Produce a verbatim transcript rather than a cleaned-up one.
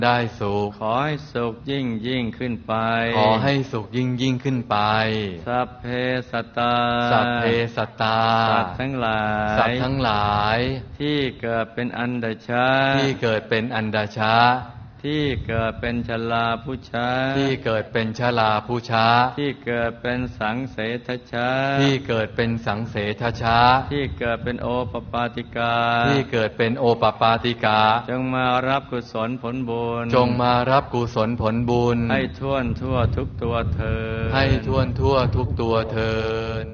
ได้สุขขอให้สุขยิ่งยิ่งขึ้นไปขอให้สุขยิ่งยิ่งขึ้นไปสัพเพสัตตาสัพเพสัตตาสัตว์ทั้งหลายสัตว์ทั้งหลายที่เกิดเป็นอันดชะที่เกิดเป็นอันดชะที่เกิดเป็นชลาภุชะที่เกิดเป็นชลาภุชะที่เกิดเป็นสังเสทชะที่เกิดเป็นสังเสทชะที่เกิดเป็นโอปปาติกาที่เกิดเป็นโอปปาติกาจงมารับกุศลผลบุญจงมารับกุศลผลบุญให้ท่วนทั่วทุกตัวเธอให้ท่วนทั่วทุกตัวเธอ